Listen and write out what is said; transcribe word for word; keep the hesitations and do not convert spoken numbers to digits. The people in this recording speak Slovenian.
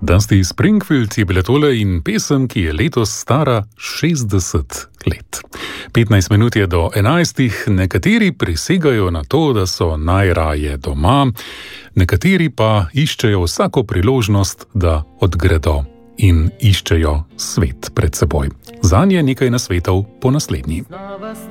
Dusty Springfield je bila tole in pesem, ki je letos stara šestdeset let. petnajst minut je do enajstih, nekateri prisegajo na to, da so najraje doma, nekateri pa iščejo vsako priložnost, da odgredo in iščejo svet pred seboj. Zanje nekaj nasvetov po naslednji.